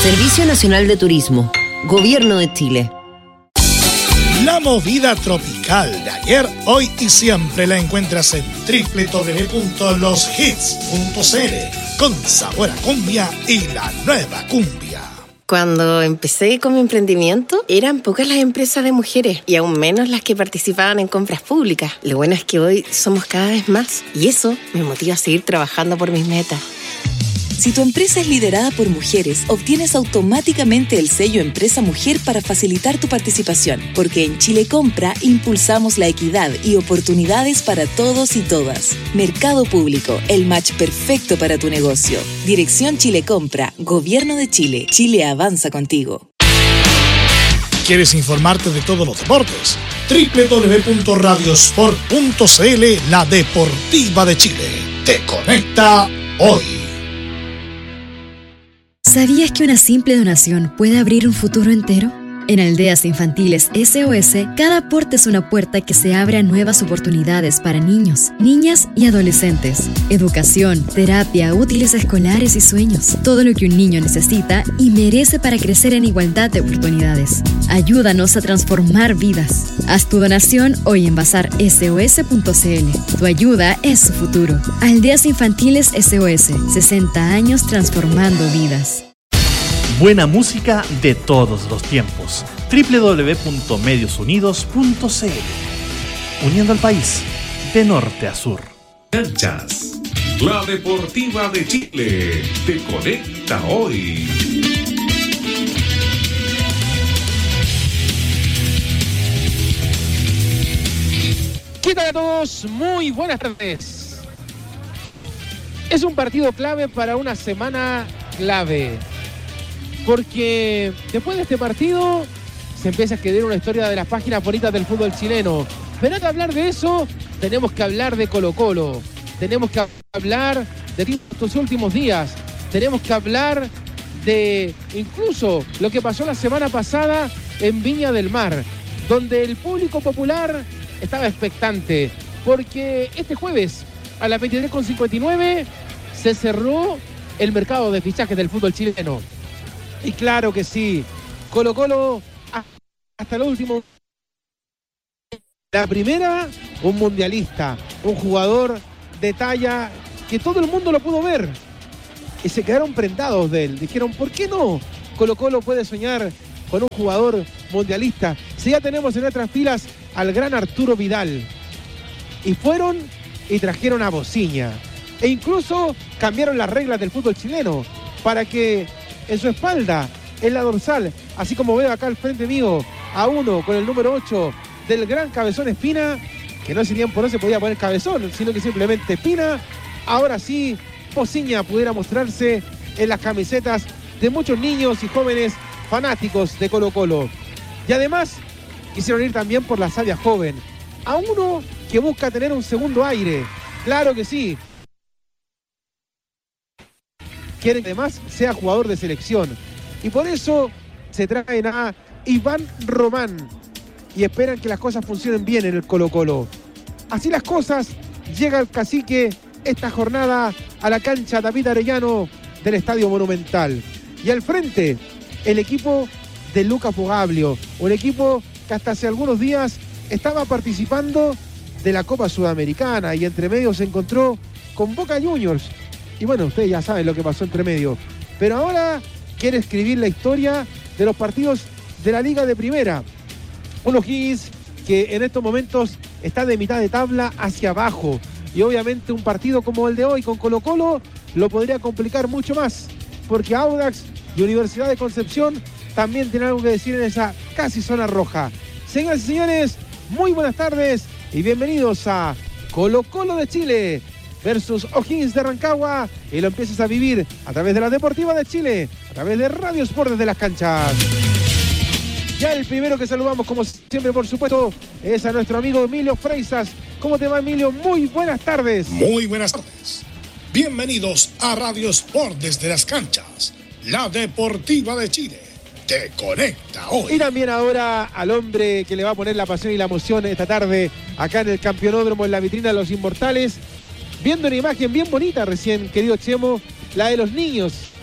Servicio Nacional de Turismo, Gobierno de Chile. La movida tropical de ayer, hoy y siempre la encuentras en www.loshits.cl con sabor a cumbia y la nueva cumbia. Cuando empecé con mi emprendimiento, eran pocas las empresas de mujeres y aún menos las que participaban en compras públicas. Lo bueno es que hoy somos cada vez más y eso me motiva a seguir trabajando por mis metas. Si tu empresa es liderada por mujeres, obtienes automáticamente el sello Empresa Mujer para facilitar tu participación, porque en Chile Compra impulsamos la equidad y oportunidades para todos y todas. Mercado Público, el match perfecto para tu negocio. Dirección Chile Compra, Gobierno de Chile. Chile avanza contigo. ¿Quieres informarte de todos los deportes? www.radiosport.cl, la deportiva de Chile. Te conecta hoy. ¿Sabías que una simple donación puede abrir un futuro entero? En Aldeas Infantiles SOS, cada aporte es una puerta que se abre a nuevas oportunidades para niños, niñas y adolescentes. Educación, terapia, útiles escolares y sueños. Todo lo que un niño necesita y merece para crecer en igualdad de oportunidades. Ayúdanos a transformar vidas. Haz tu donación hoy en bazarsos.cl. Tu ayuda es su futuro. Aldeas Infantiles SOS, 60 años transformando vidas. Buena música de todos los tiempos. www.mediosunidos.cl. Uniendo al país de norte a sur. Canchas. La Deportiva de Chile te conecta hoy. ¿Qué tal a todos? Muy buenas tardes. Es un partido clave para una semana clave. Porque después de este partido se empieza a escribir una historia de las páginas bonitas del fútbol chileno. Pero antes de hablar de eso, tenemos que hablar de Colo-Colo. Tenemos que hablar de estos últimos días. Tenemos que hablar de incluso lo que pasó la semana pasada en Viña del Mar, donde el público popular estaba expectante. Porque este jueves a las 23:59 se cerró el mercado de fichajes del fútbol chileno. Y claro que sí, Colo-Colo hasta el último. La primera, un mundialista, un jugador de talla que todo el mundo lo pudo ver. Y se quedaron prendados de él. Dijeron, ¿por qué no? Colo-Colo puede soñar con un jugador mundialista. Si ya tenemos en nuestras filas al gran Arturo Vidal. Y fueron y trajeron a Bociña. E incluso cambiaron las reglas del fútbol chileno para que en su espalda, en la dorsal, así como veo acá al frente mío, a uno con el número 8 del gran Cabezón Espina, que no ese tiempo no se podía poner Cabezón, sino que simplemente Espina. Ahora sí, Bociña pudiera mostrarse en las camisetas de muchos niños y jóvenes fanáticos de Colo-Colo. Y además, quisieron ir también por la savia joven, a uno que busca tener un segundo aire. Claro que sí. Quieren que además sea jugador de selección. Y por eso se traen a Iván Román. Y esperan que las cosas funcionen bien en el Colo-Colo. Así las cosas, llega el cacique esta jornada a la cancha David Arellano del Estadio Monumental. Y al frente, el equipo de Lucas Fogablio. Un equipo que hasta hace algunos días estaba participando de la Copa Sudamericana. Y entre medio se encontró con Boca Juniors. Y bueno, ustedes ya saben lo que pasó entre medio. Pero ahora quiere escribir la historia de los partidos de la Liga de Primera. Un O'Higgins que en estos momentos está de mitad de tabla hacia abajo. Y obviamente un partido como el de hoy con Colo-Colo lo podría complicar mucho más. Porque Audax y Universidad de Concepción también tienen algo que decir en esa casi zona roja. Señoras y señores, muy buenas tardes y bienvenidos a Colo-Colo de Chile versus O'Higgins de Rancagua, y lo empiezas a vivir a través de la Deportiva de Chile, a través de Radio Sport desde las canchas. Ya el primero que saludamos, como siempre, por supuesto, es a nuestro amigo Emilio Freisas. ¿Cómo te va, Emilio? Muy buenas tardes. Muy buenas tardes. Bienvenidos a Radio Sport desde las canchas, la Deportiva de Chile. Te conecta hoy. Y también ahora al hombre que le va a poner la pasión y la emoción esta tarde acá en el Campeonódromo, en la vitrina de los Inmortales. Viendo una imagen bien bonita recién, querido Chemo, la de los niños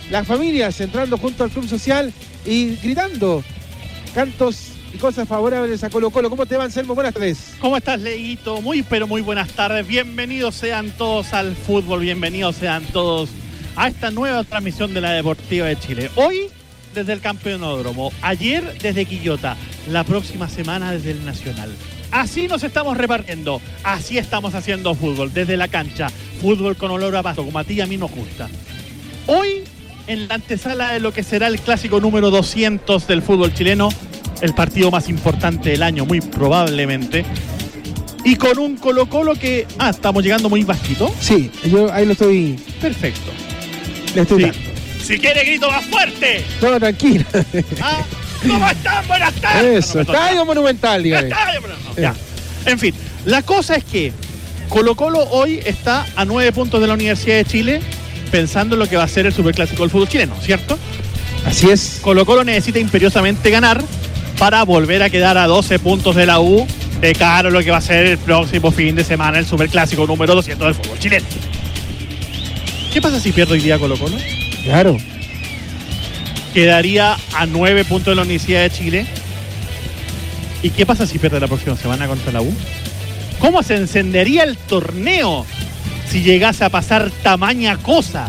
las familias entrando junto al club social y gritando cantos y cosas favorables a Colo Colo. ¿Cómo te va, Anselmo? Buenas tardes. ¿Cómo estás, Leguito? Muy buenas tardes. Bienvenidos sean todos al fútbol, bienvenidos sean todos a esta nueva transmisión de la Deportiva de Chile. Hoy desde el Campeonódromo, ayer desde Quillota, la próxima semana desde el Nacional. Así nos estamos repartiendo, así estamos haciendo fútbol, desde la cancha, fútbol con olor a pasto, como a ti y a mí nos gusta. Hoy, en la antesala de lo que será el clásico número 200 del fútbol chileno, el partido más importante del año, muy probablemente, y con un Colo Colo que... estamos llegando muy bajito. Sí, yo ahí lo estoy... Perfecto. Le estoy dando. Si quiere grito más fuerte. Todo tranquilo. ¿Cómo están? Buenas tardes. Eso, Estadio Monumental, dígale. Ya. En fin, la cosa es que Colo Colo hoy está a 9 puntos de la Universidad de Chile, pensando en lo que va a ser el Superclásico del fútbol chileno, ¿cierto? Así es. Colo Colo necesita imperiosamente ganar para volver a quedar a 12 puntos de la U de cara a lo que va a ser el próximo fin de semana el Superclásico número 200 del fútbol chileno. ¿Qué pasa si pierde hoy día Colo Colo? Claro. Quedaría a 9 puntos de la Universidad de Chile. ¿Y qué pasa si pierde la próxima semana contra la U? ¿Cómo se encendería el torneo si llegase a pasar tamaña cosa?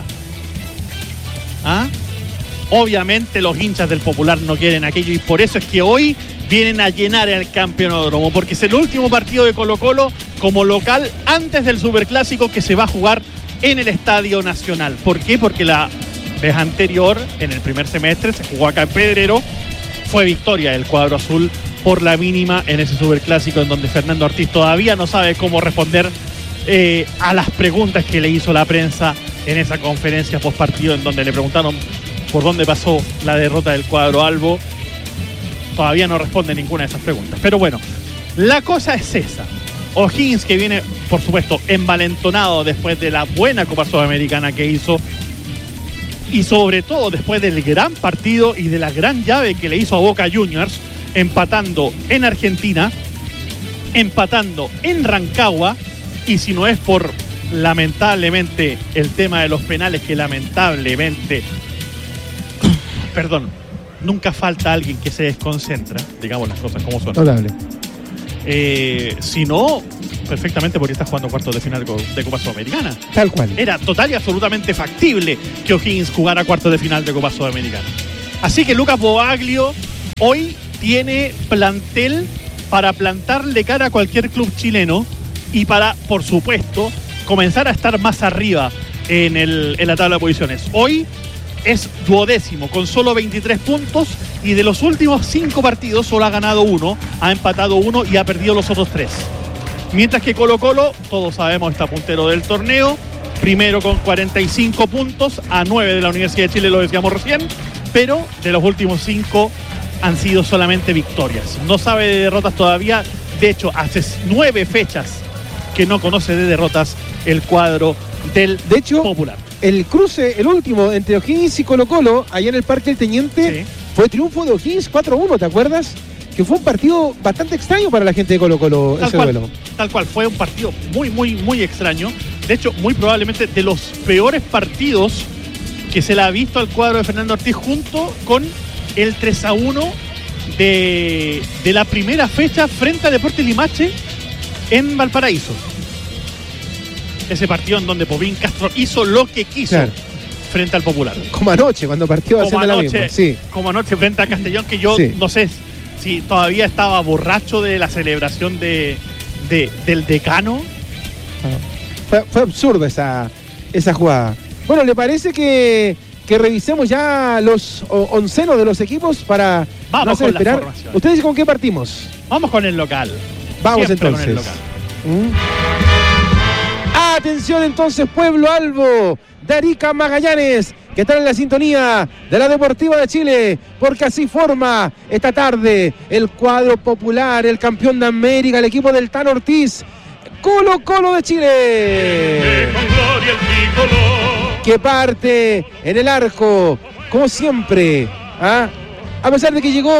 Obviamente los hinchas del Popular no quieren aquello y por eso es que hoy vienen a llenar el Campeonódromo, porque es el último partido de Colo Colo como local antes del Superclásico que se va a jugar en el Estadio Nacional. ¿Por qué? Porque la vez anterior, en el primer semestre, se jugó acá en Pedrero, fue victoria del cuadro azul por la mínima en ese Superclásico, en donde Fernando Ortiz todavía no sabe cómo responder a las preguntas que le hizo la prensa en esa conferencia postpartido, en donde le preguntaron por dónde pasó la derrota del cuadro albo. Todavía no responde ninguna de esas preguntas. Pero bueno, la cosa es esa. O'Higgins, que viene, por supuesto, envalentonado después de la buena Copa Sudamericana que hizo, y sobre todo después del gran partido y de la gran llave que le hizo a Boca Juniors, empatando en Argentina, empatando en Rancagua, y si no es por, lamentablemente, el tema de los penales, que lamentablemente, perdón, nunca falta alguien que se desconcentra, digamos las cosas como son. Notable. Si no, perfectamente porque está jugando cuartos de final de Copa Sudamericana. Tal cual. Era total y absolutamente factible que O'Higgins jugara cuartos de final de Copa Sudamericana. Así que Lucas Bobaglio hoy tiene plantel para plantarle cara a cualquier club chileno y para, por supuesto, comenzar a estar más arriba en la tabla de posiciones. Hoy es 12º con solo 23 puntos y de los últimos 5 partidos solo ha ganado 1, ha empatado 1 y ha perdido los otros 3. Mientras que Colo Colo, todos sabemos, está puntero del torneo, primero con 45 puntos, a 9 de la Universidad de Chile, lo decíamos recién, pero de los últimos 5 han sido solamente victorias. No sabe de derrotas todavía, de hecho hace 9 fechas que no conoce de derrotas el cuadro del Popular. El cruce, el último, entre O'Higgins y Colo Colo, allá en el Parque del Teniente, sí, fue triunfo de O'Higgins 4-1, ¿te acuerdas? Que fue un partido bastante extraño para la gente de Colo Colo, ese duelo. Tal cual, fue un partido muy extraño. De hecho, muy probablemente de los peores partidos que se le ha visto al cuadro de Fernando Ortiz, junto con el 3-1 de la primera fecha frente a Deportes Limache en Valparaíso. Ese partido en donde Popín Castro hizo lo que quiso, claro, frente al Popular. Como anoche, cuando partió haciendo la misma. Sí. Como anoche frente a Castellón, que yo no sé si todavía estaba borracho de la celebración del decano. Fue absurda esa jugada. Bueno, ¿le parece que revisemos ya los oncenos de los equipos para no hacer esperar? ¿Ustedes con qué partimos? Vamos con el local. Vamos siempre entonces. Con el local. Atención entonces, Pueblo Albo, de Arica Magallanes, que están en la sintonía de la Deportiva de Chile, porque así forma esta tarde el cuadro popular, el campeón de América, el equipo del Tan Ortiz, Colo Colo de Chile, que parte en el arco, como siempre, a pesar de que llegó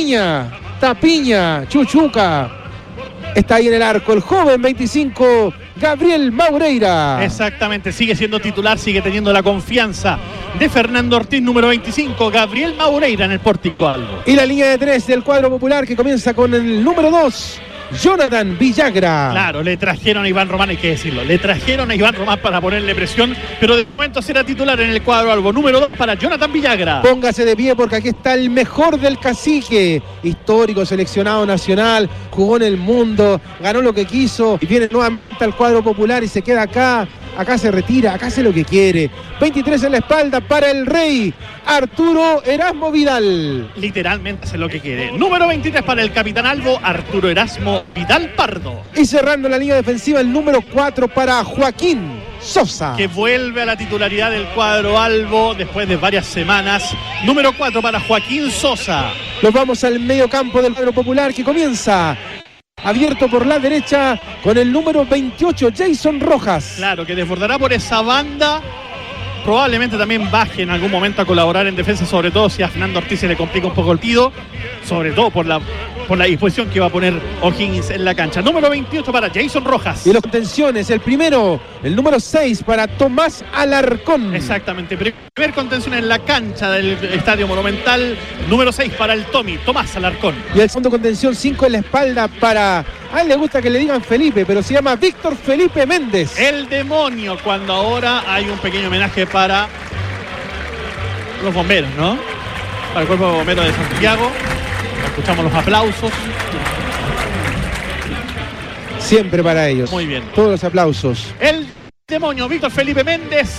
Mausiña, Tapiña, Chuchuca, está ahí en el arco el joven 25 Gabriel Maureira. Exactamente, sigue siendo titular, sigue teniendo la confianza de Fernando Ortiz, número 25, Gabriel Maureira en el Pórtico Albo. Y la línea de 3 del cuadro popular que comienza con el número 2, Jonathan Villagra. Claro, le trajeron a Iván Román, hay que decirlo. Le trajeron a Iván Román para ponerle presión, pero de momento será titular en el cuadro albo. Número 2 para Jonathan Villagra. Póngase de pie porque aquí está el mejor del cacique. Histórico, seleccionado nacional, jugó en el mundo, ganó lo que quiso y viene nuevamente al cuadro popular y se queda acá. Acá se retira, acá hace lo que quiere. 23 en la espalda para el rey, Arturo Erasmo Vidal. Literalmente hace lo que quiere. Número 23 para el capitán albo, Arturo Erasmo Vidal Pardo. Y cerrando la línea defensiva, el número 4 para Joaquín Sosa, que vuelve a la titularidad del cuadro albo después de varias semanas. Número 4 para Joaquín Sosa. Nos vamos al medio campo del cuadro popular que comienza abierto por la derecha con el número 28, Jason Rojas. Claro, que desbordará por esa banda. Probablemente también baje en algún momento a colaborar en defensa, sobre todo si a Fernando Ortiz se le complica un poco el partido, sobre todo por la disposición que va a poner O'Higgins en la cancha. Número 28 para Jason Rojas. Y los contenciones, el primero, el número 6 para Tomás Alarcón. Exactamente, primer contención en la cancha del Estadio Monumental. Número 6 para el Tomás Alarcón. Y el segundo contención, 5 en la espalda para... A él le gusta que le digan Felipe, pero se llama Víctor Felipe Méndez. El demonio, cuando ahora hay un pequeño homenaje para los bomberos, ¿no? Para el cuerpo de bomberos de Santiago. Escuchamos los aplausos. Siempre para ellos. Muy bien. Todos los aplausos. El demonio, Víctor Felipe Méndez.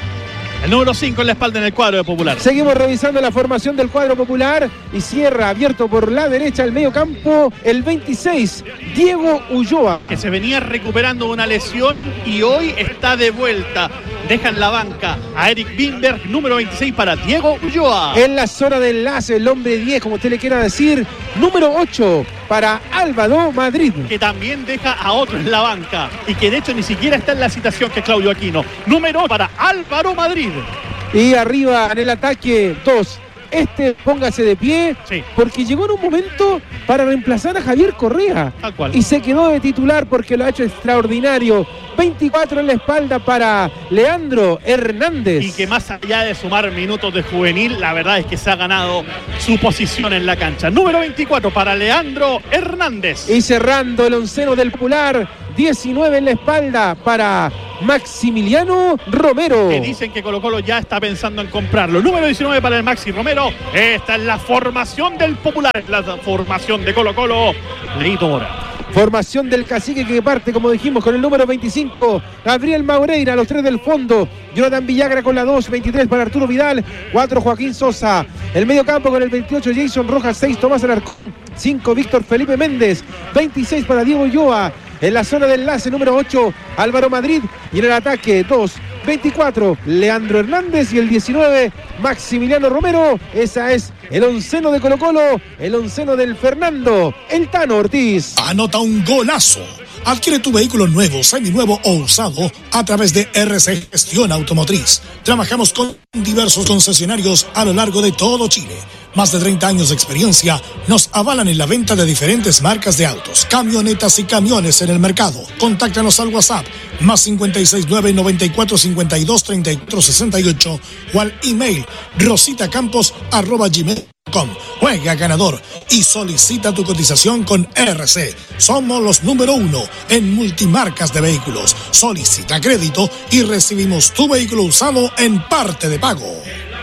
El número 5 en la espalda en el cuadro de Popular. Seguimos revisando la formación del cuadro popular y cierra abierto por la derecha el medio campo el 26, Diego Ulloa. Que se venía recuperando una lesión y hoy está de vuelta. Deja en la banca a Eric Wimberg, número 26 para Diego Ulloa. En la zona de enlace, el hombre 10, como usted le quiera decir, número 8 para Álvaro Madrid. Que también deja a otro en la banca y que de hecho ni siquiera está en la citación, que es Claudio Aquino. Número 8 para Álvaro Madrid. Y arriba en el ataque 2. Póngase de pie, sí, porque llegó en un momento para reemplazar a Javier Correa. Tal cual. Y se quedó de titular porque lo ha hecho extraordinario. 24 en la espalda para Leandro Hernández. Y que más allá de sumar minutos de juvenil, la verdad es que se ha ganado su posición en la cancha. Número 24 para Leandro Hernández. Y cerrando el onceno del Popular, 19 en la espalda para Maximiliano Romero. Que dicen que Colo-Colo ya está pensando en comprarlo. Número 19 para el Maxi Romero. Esta es la formación del Popular, la formación de Colo-Colo. Leito Mora. Formación del cacique que parte, como dijimos, con el número 25, Gabriel Maureira, los 3 del fondo, Jonathan Villagra con la 2, 23 para Arturo Vidal, 4 Joaquín Sosa, el medio campo con el 28 Jason Rojas, 6 Tomás Alarcón, 5 Víctor Felipe Méndez, 26 para Diego Ulloa, en la zona de enlace número 8 Álvaro Madrid y en el ataque 2, 24 Leandro Hernández y el 19 Maximiliano Romero. Esa es el onceno de Colo-Colo, el onceno del Fernando, el Tano Ortiz. Anota un golazo. Adquiere tu vehículo nuevo, seminuevo o usado a través de RC Gestión Automotriz. Trabajamos con diversos concesionarios a lo largo de todo Chile. Más de 30 años de experiencia nos avalan en la venta de diferentes marcas de autos, camionetas y camiones en el mercado. Contáctanos al WhatsApp más 569-9452-3468 o al email rositacampos@gmail.com. Juega ganador y solicita tu cotización con RC. Somos los número 1 en multimarcas de vehículos. Solicita crédito y recibimos tu vehículo usado en parte de pago.